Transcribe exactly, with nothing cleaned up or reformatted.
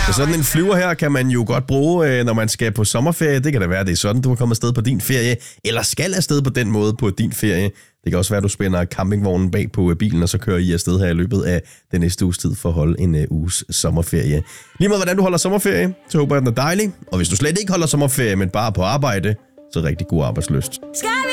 Så sådan en flyver her kan man jo godt bruge, når man skal på sommerferie. Det kan da være, det er sådan, du har kommet afsted på din ferie, eller skal afsted på den måde på din ferie. Det kan også være, at du spænder campingvognen bag på bilen, og så kører I afsted her i løbet af den næste uges tid for at holde en uges sommerferie. Lige med hvordan du holder sommerferie, så håber jeg, den er dejlig. Og hvis du slet ikke holder sommerferie, men bare på arbejde, så rigtig god arbejdslyst. Skal vi